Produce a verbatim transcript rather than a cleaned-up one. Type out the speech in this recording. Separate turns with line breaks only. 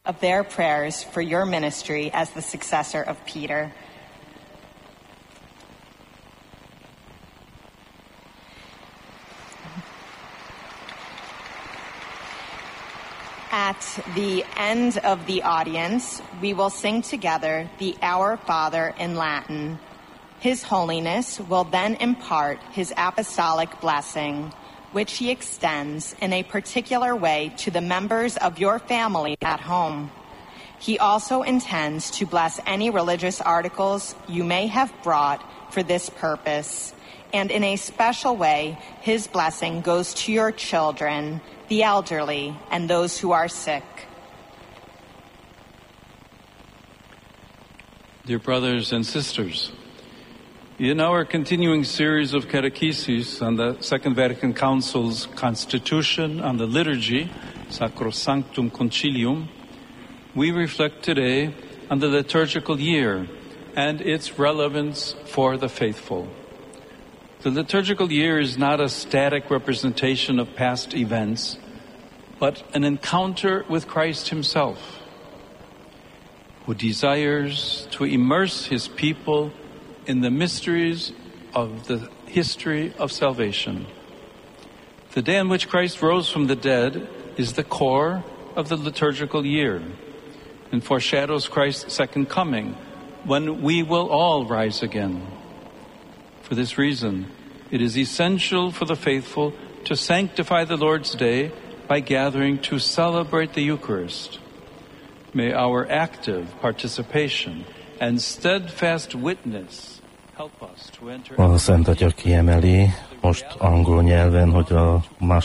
of their prayers for your ministry as the successor of Peter. At the end of the audience, we will sing together the Our Father in Latin. His Holiness will then impart his apostolic blessing, which he extends in a particular way to the members of your family at home. He also intends to bless any religious articles you may have brought for this purpose, and in a special way, his blessing goes to your children, the elderly, and those who are sick.
Dear brothers and sisters, in our continuing series of catechesis on the Second Vatican Council's Constitution on the Liturgy, Sacrosanctum Concilium, we reflect today on the liturgical year and its relevance for the faithful. The liturgical year is not a static representation of past events, but an encounter with Christ himself, who desires to immerse his people in the mysteries of the history of salvation. The day on which Christ rose from the dead is the core of the liturgical year and foreshadows Christ's second coming, when we will all rise again. For this reason, it is essential for the faithful to sanctify the Lord's Day by gathering to celebrate the Eucharist. May our active participation and steadfast witness help us to enter.
A Szent Atya kiemeli most angol nyelven, hogy a